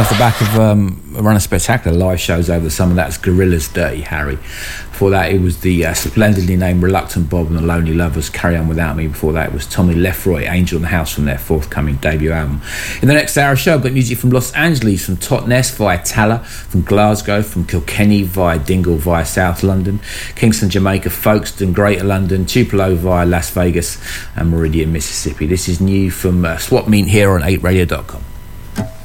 off the back of a run of spectacular live shows over the summer. That's Gorillaz' Dirty Harry. Before that, it was the splendidly named Reluctant Bob and the Lonely Lovers' Carry On Without Me. Before that, it was Tommy Lefroy, Angel in the House, from their forthcoming debut album. In the next hour show, I've got music from Los Angeles, from Totnes via Talla, from Glasgow, from Kilkenny via Dingle via South London, Kingston, Jamaica, Folkestone, Greater London, Tupelo via Las Vegas, and Meridian, Mississippi. This is new from Swap Meet here on 8radio.com.